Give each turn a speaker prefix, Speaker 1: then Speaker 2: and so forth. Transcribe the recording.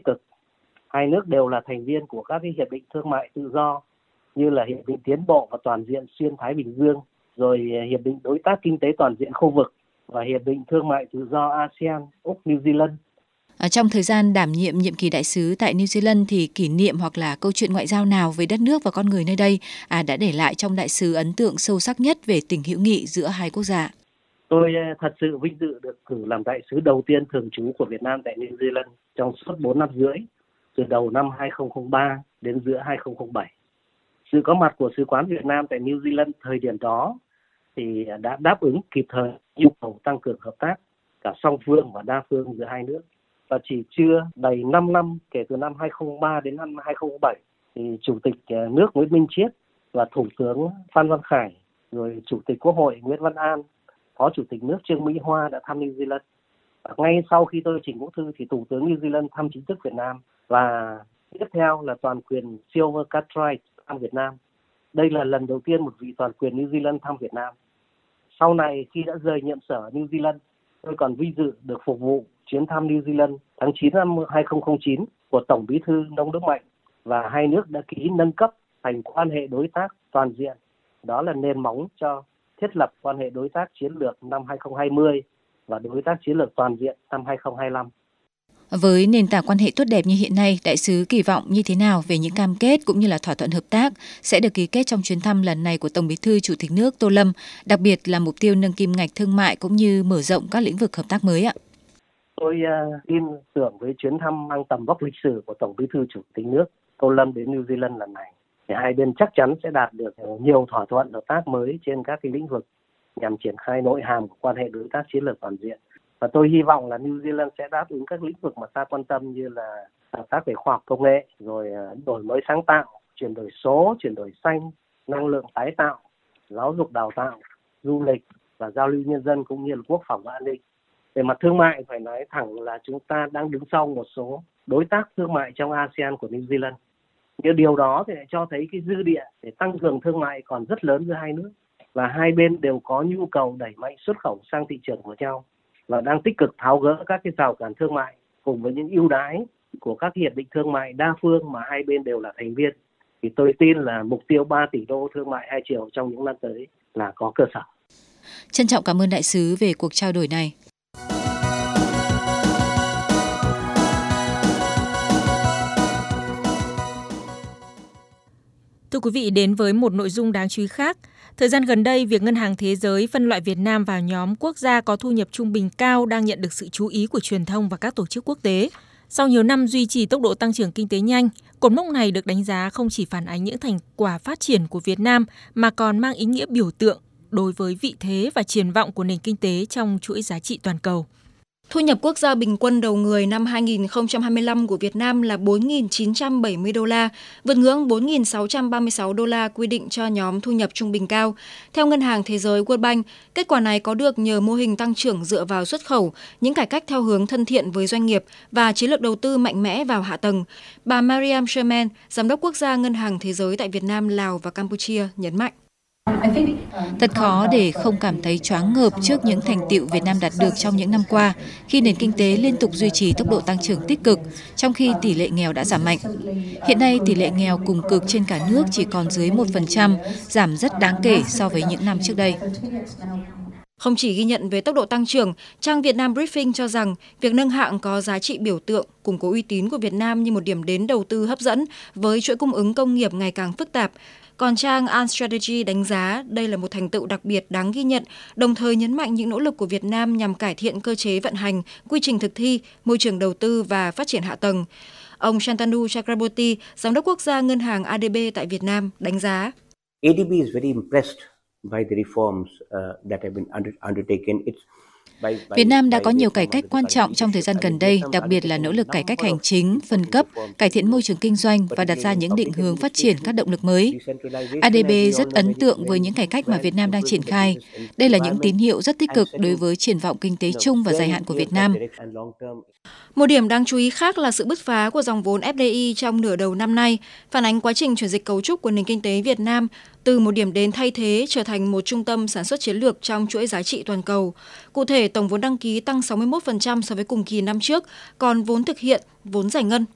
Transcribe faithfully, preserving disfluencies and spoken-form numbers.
Speaker 1: cực. Hai nước đều là thành viên của các cái hiệp định thương mại tự do như là Hiệp định Tiến bộ và Toàn diện Xuyên Thái Bình Dương, rồi Hiệp định Đối tác Kinh tế Toàn diện khu vực và Hiệp định Thương mại Tự do a sê an, Úc, New Zealand.
Speaker 2: Ở trong thời gian đảm nhiệm nhiệm kỳ đại sứ tại New Zealand thì kỷ niệm hoặc là câu chuyện ngoại giao nào về đất nước và con người nơi đây à, đã để lại trong đại sứ ấn tượng sâu sắc nhất về tình hữu nghị giữa hai quốc gia?
Speaker 1: Tôi thật sự vinh dự được cử làm đại sứ đầu tiên thường trú của Việt Nam tại New Zealand trong suốt bốn năm rưỡi, từ đầu năm hai không không ba đến giữa hai không không bảy. Sự có mặt của Sứ quán Việt Nam tại New Zealand thời điểm đó thì đã đáp ứng kịp thời nhu cầu tăng cường hợp tác cả song phương và đa phương giữa hai nước. Và chỉ chưa đầy năm năm kể từ năm hai không không ba đến năm hai không không bảy thì Chủ tịch nước Nguyễn Minh Chiết và Thủ tướng Phan Văn Khải, rồi Chủ tịch Quốc hội Nguyễn Văn An, Phó Chủ tịch nước Trương Mỹ Hoa đã thăm New Zealand. Và ngay sau khi tôi trình quốc thư thì Thủ tướng New Zealand thăm chính thức Việt Nam và tiếp theo là toàn quyền Silver Cartwright thăm Việt Nam. Đây là lần đầu tiên một vị toàn quyền New Zealand thăm Việt Nam. Sau này khi đã rời nhiệm sở ở New Zealand, tôi còn vinh dự được phục vụ chuyến thăm New Zealand tháng chín năm hai không không chín của Tổng Bí thư Nông Đức Mạnh, và hai nước đã ký nâng cấp thành quan hệ đối tác toàn diện. Đó là nền móng cho thiết lập quan hệ đối tác chiến lược năm hai không hai không và đối tác chiến lược toàn diện năm hai không hai lăm.
Speaker 2: Với nền tảng quan hệ tốt đẹp như hiện nay, đại sứ kỳ vọng như thế nào về những cam kết cũng như là thỏa thuận hợp tác sẽ được ký kết trong chuyến thăm lần này của Tổng Bí thư Chủ tịch nước Tô Lâm, đặc biệt là mục tiêu nâng kim ngạch thương mại cũng như mở rộng các lĩnh vực hợp tác mới ạ?
Speaker 1: Tôi uh, tin tưởng với chuyến thăm mang tầm vóc lịch sử của Tổng Bí thư Chủ tịch nước Tô Lâm đến New Zealand lần này, thì hai bên chắc chắn sẽ đạt được nhiều thỏa thuận hợp tác mới trên các cái lĩnh vực nhằm triển khai nội hàm của quan hệ đối tác chiến lược toàn diện. Và tôi hy vọng là New Zealand sẽ đáp ứng các lĩnh vực mà ta quan tâm như là hợp tác về khoa học công nghệ, rồi đổi mới sáng tạo, chuyển đổi số, chuyển đổi xanh, năng lượng tái tạo, giáo dục đào tạo, du lịch và giao lưu nhân dân cũng như là quốc phòng và an ninh. Về mặt thương mại phải nói thẳng là chúng ta đang đứng sau một số đối tác thương mại trong a sê an của New Zealand. Nhưng điều đó thì lại cho thấy cái dư địa để tăng cường thương mại còn rất lớn giữa hai nước, và hai bên đều có nhu cầu đẩy mạnh xuất khẩu sang thị trường của nhau và đang tích cực tháo gỡ các cái rào cản thương mại cùng với những ưu đãi của các hiệp định thương mại đa phương mà hai bên đều là thành viên. Thì tôi tin là mục tiêu ba tỷ đô thương mại hai chiều trong những năm tới là có cơ sở.
Speaker 2: Trân trọng cảm ơn đại sứ về cuộc trao đổi này.
Speaker 3: Thưa quý vị, đến với một nội dung đáng chú ý khác. Thời gian gần đây, việc Ngân hàng Thế giới phân loại Việt Nam vào nhóm quốc gia có thu nhập trung bình cao đang nhận được sự chú ý của truyền thông và các tổ chức quốc tế. Sau nhiều năm duy trì tốc độ tăng trưởng kinh tế nhanh, cột mốc này được đánh giá không chỉ phản ánh những thành quả phát triển của Việt Nam mà còn mang ý nghĩa biểu tượng đối với vị thế và triển vọng của nền kinh tế trong chuỗi giá trị toàn cầu.
Speaker 4: Thu nhập quốc gia bình quân đầu người năm hai không hai lăm của Việt Nam là bốn nghìn chín trăm bảy mươi đô la, vượt ngưỡng bốn nghìn sáu trăm ba mươi sáu đô la quy định cho nhóm thu nhập trung bình cao. Theo Ngân hàng Thế giới World Bank, kết quả này có được nhờ mô hình tăng trưởng dựa vào xuất khẩu, những cải cách theo hướng thân thiện với doanh nghiệp và chiến lược đầu tư mạnh mẽ vào hạ tầng. Bà Mariam Sherman, Giám đốc Quốc gia Ngân hàng Thế giới tại Việt Nam, Lào và Campuchia nhấn mạnh.
Speaker 2: Thật khó để không cảm thấy choáng ngợp trước những thành tựu Việt Nam đạt được trong những năm qua, khi nền kinh tế liên tục duy trì tốc độ tăng trưởng tích cực, trong khi tỷ lệ nghèo đã giảm mạnh. Hiện nay, tỷ lệ nghèo cùng cực trên cả nước chỉ còn dưới một phần trăm, giảm rất đáng kể so với những năm trước đây.
Speaker 4: Không chỉ ghi nhận về tốc độ tăng trưởng, trang Việt Nam Briefing cho rằng việc nâng hạng có giá trị biểu tượng, củng cố uy tín của Việt Nam như một điểm đến đầu tư hấp dẫn với chuỗi cung ứng công nghiệp ngày càng phức tạp. Còn trang An Strategy đánh giá đây là một thành tựu đặc biệt đáng ghi nhận, đồng thời nhấn mạnh những nỗ lực của Việt Nam nhằm cải thiện cơ chế vận hành, quy trình thực thi, môi trường đầu tư và phát triển hạ tầng. Ông Shantanu Chakraborty, Giám đốc Quốc gia Ngân hàng a đê bê tại Việt Nam, đánh giá.
Speaker 5: a đê bê is very impressed by the reforms uh, that have been under, undertaken. It's
Speaker 2: Việt Nam đã có nhiều cải cách quan trọng trong thời gian gần đây, đặc biệt là nỗ lực cải cách hành chính, phân cấp, cải thiện môi trường kinh doanh và đặt ra những định hướng phát triển các động lực mới. a đê bê rất ấn tượng với những cải cách mà Việt Nam đang triển khai. Đây là những tín hiệu rất tích cực đối với triển vọng kinh tế chung và dài hạn của Việt Nam.
Speaker 4: Một điểm đáng chú ý khác là sự bứt phá của dòng vốn ép đê i trong nửa đầu năm nay, phản ánh quá trình chuyển dịch cấu trúc của nền kinh tế Việt Nam từ một điểm đến thay thế trở thành một trung tâm sản xuất chiến lược trong chuỗi giá trị toàn cầu. Cụ thể, tổng vốn đăng ký tăng sáu mươi mốt phần trăm so với cùng kỳ năm trước, còn vốn thực hiện, vốn giải ngân